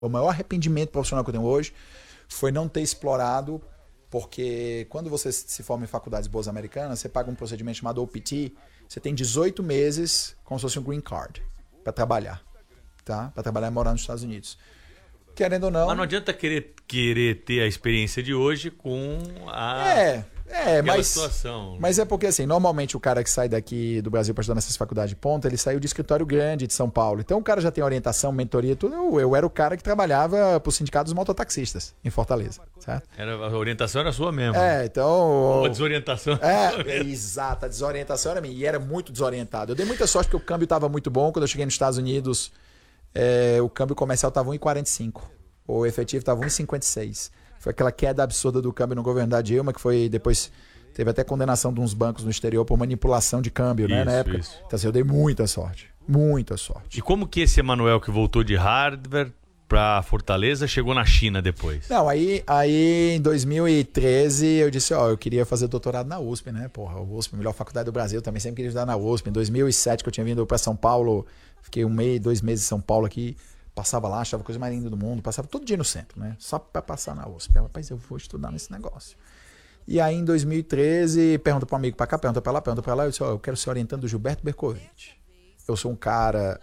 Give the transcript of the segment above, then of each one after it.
O maior arrependimento profissional que eu tenho hoje foi não ter explorado, porque quando você se forma em faculdades boas americanas, você paga um procedimento chamado OPT, você tem 18 meses como se fosse um green card para trabalhar, tá? Para trabalhar e morar nos Estados Unidos. Querendo ou não... Mas não adianta querer ter a experiência de hoje com mas situação. Mas é porque, assim, normalmente o cara que sai daqui do Brasil para estudar nessas faculdades de ponta, ele saiu de escritório grande de São Paulo. Então o cara já tem orientação, mentoria, tudo. Eu era o cara que trabalhava para o sindicato dos mototaxistas em Fortaleza, certo? A orientação era sua mesmo. Então... Ou a desorientação. Exato, a desorientação era minha. E era muito desorientado. Eu dei muita sorte porque o câmbio estava muito bom. Quando eu cheguei nos Estados Unidos, o câmbio comercial estava 1,45. O efetivo estava 1,56. Foi aquela queda absurda do câmbio no governo da Dilma, que foi depois... Teve até condenação de uns bancos no exterior por manipulação de câmbio, né, na época. Isso. Então assim, eu dei muita sorte. Muita sorte. E como que esse Emanuel que voltou de Harvard para Fortaleza chegou na China depois? Não, aí em 2013 eu disse, eu queria fazer doutorado na USP, né? Porra, a USP, a melhor faculdade do Brasil, também sempre queria estudar na USP. Em 2007 que eu tinha vindo para São Paulo, fiquei 2 meses em São Paulo aqui. Passava lá, achava a coisa mais linda do mundo. Passava todo dia no centro, né? Só para passar na USP. Rapaz, eu vou estudar nesse negócio. E aí, em 2013, pergunta para um amigo para cá, pergunta para lá. Eu disse, eu quero ser orientando do Gilberto Bercovitch. Eu sou um cara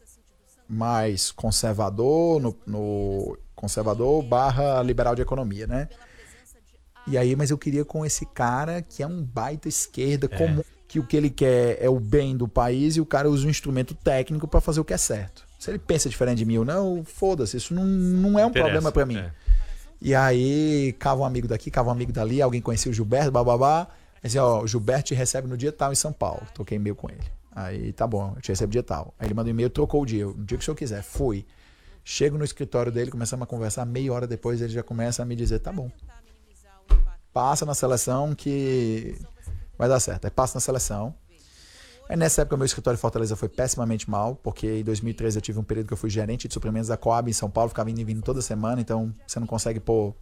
mais conservador, conservador / liberal de economia, né? E aí, mas eu queria com esse cara que é um baita esquerda, comum, que o que ele quer é o bem do país e o cara usa um instrumento técnico para fazer o que é certo. Se ele pensa diferente de mim ou não, foda-se, isso não é um problema para mim. E aí, cava um amigo daqui, cava um amigo dali, alguém conhecia o Gilberto, bababá. Assim, o Gilberto te recebe no dia tal em São Paulo. Troquei e-mail com ele. Aí, tá bom, eu te recebo dia tal. Aí ele mandou um e-mail, trocou o dia que o senhor quiser. Fui. Chego no escritório dele, começamos a conversar, meia hora depois ele já começa a me dizer, tá bom. Passa na seleção que vai dar certo. Aí passa na seleção. Aí nessa época meu escritório em Fortaleza foi pessimamente mal, porque em 2013 eu tive um período que eu fui gerente de suprimentos da Coab em São Paulo, ficava indo e vindo toda semana, então você não consegue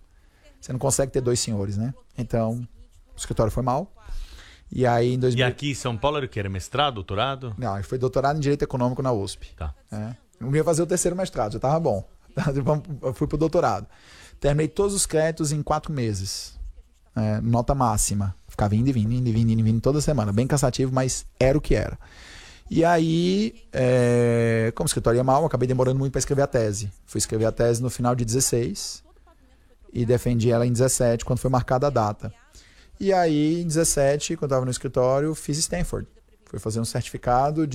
ter 2 senhores, né? Então o escritório foi mal. E aí em 2000... E aqui em São Paulo era o que? Era mestrado, doutorado? Não, foi doutorado em Direito Econômico na USP. Tá. Não ia fazer o 3º mestrado, já tava bom. Eu fui pro doutorado. Terminei todos os créditos em 4 meses. Nota máxima. Ficava indo e vindo toda semana. Bem cansativo, mas era o que era. E aí, como o escritório ia mal, acabei demorando muito para escrever a tese. Fui escrever a tese no final de 16 e defendi ela em 17, quando foi marcada a data. E aí, em 17, quando eu estava no escritório, fiz Stanford. Fui fazer um certificação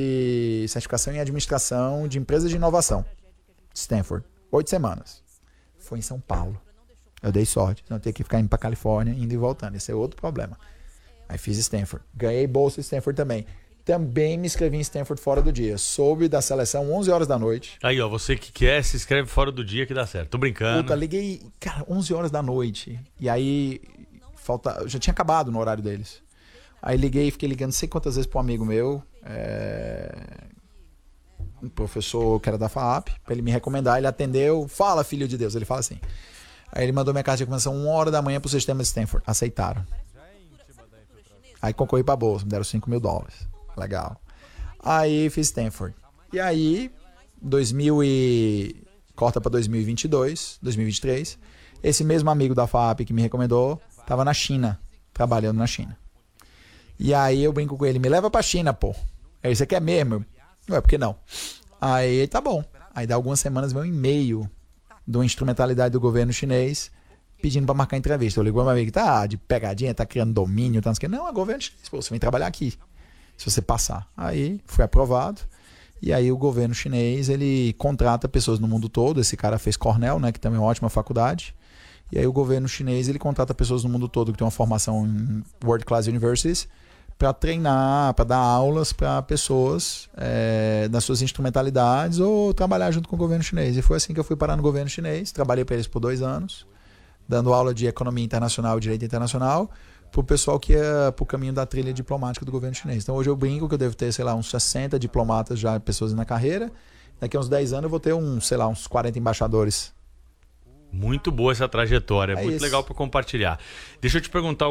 em administração de empresas de inovação. Stanford. 8 semanas. Foi em São Paulo. Eu dei sorte, senão eu ter que ficar indo para Califórnia, indo e voltando. Esse é outro problema. Aí fiz Stanford. Ganhei bolsa em Stanford também. Também me inscrevi em Stanford fora do dia. Soube da seleção 11 horas da noite. Aí, você que quer, se inscreve fora do dia que dá certo. Tô brincando. Puta, liguei, cara, 11 horas da noite. E aí, já tinha acabado no horário deles. Aí liguei, fiquei ligando não sei quantas vezes para um amigo meu, um professor que era da FAAP, para ele me recomendar. Ele atendeu, fala, filho de Deus. Ele fala assim... Aí ele mandou minha carta de recomendação 1 hora da manhã pro sistema de Stanford. Aceitaram. Aí concorri pra bolsa, me deram $5.000. Legal. Aí fiz Stanford. E aí, corta pra 2022, 2023. Esse mesmo amigo da FAP que me recomendou, tava na China, trabalhando na China. E aí eu brinco com ele, me leva pra China, pô. Aí você quer mesmo? Não é, por que não? Aí tá bom. Aí dá algumas semanas vem um e-mail de uma instrumentalidade do governo chinês pedindo para marcar entrevista. Eu ligo para meu amigo, tá de pegadinha, tá criando domínio, tá não sei o que. Não, é governo chinês, pô, você vem trabalhar aqui, se você passar. Aí, fui aprovado, e aí o governo chinês, ele contrata pessoas no mundo todo, esse cara fez Cornell, né, que também é uma ótima faculdade, e aí o governo chinês, ele contrata pessoas no mundo todo que tem uma formação em World Class Universities, para treinar, para dar aulas para pessoas das suas instrumentalidades ou trabalhar junto com o governo chinês. E foi assim que eu fui parar no governo chinês. Trabalhei para eles por 2 anos, dando aula de economia internacional e direito internacional para o pessoal que ia para o caminho da trilha diplomática do governo chinês. Então hoje eu brinco que eu devo ter, sei lá, uns 60 diplomatas já, pessoas na carreira. Daqui a uns 10 anos eu vou ter uns 40 embaixadores. Muito boa essa trajetória, muito legal para compartilhar. Deixa eu te perguntar